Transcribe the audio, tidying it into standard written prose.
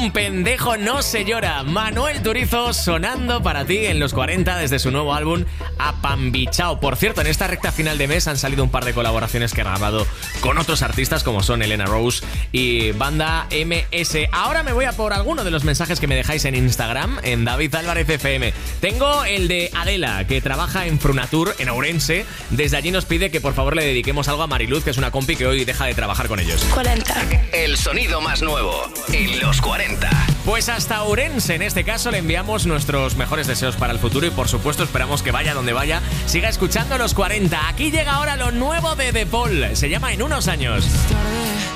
Un pendejo no se llora. Manuel Turizo sonando para ti en los 40 desde su nuevo álbum Apambichao. Por cierto, en esta recta final de mes han salido un par de colaboraciones que he grabado con otros artistas como son Elena Rose y Banda MS. Ahora me voy a por alguno de los mensajes que me dejáis en Instagram, en David Álvarez FM. Tengo el de Adela, que trabaja en Frunatur, en Ourense. Desde allí nos pide que por favor le dediquemos algo a Mariluz, que es una compi que hoy deja de trabajar con ellos. 40. El sonido más nuevo en los 40. Pues hasta Ourense, en este caso, le enviamos nuestros mejores deseos para el futuro y por supuesto esperamos que vaya donde vaya, siga escuchando los 40. Aquí llega ahora lo nuevo de The Paul, se llama En unos años.